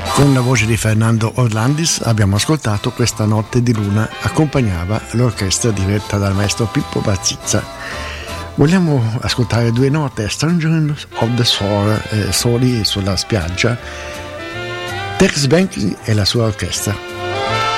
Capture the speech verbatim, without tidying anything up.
Con la voce di Fernando Orlandis abbiamo ascoltato Questa notte di luna, accompagnava l'orchestra diretta dal maestro Pippo Bazzizza. Vogliamo ascoltare due note, Strangers of the Shore, eh, Soli sulla spiaggia, Tex Bentley e la sua orchestra.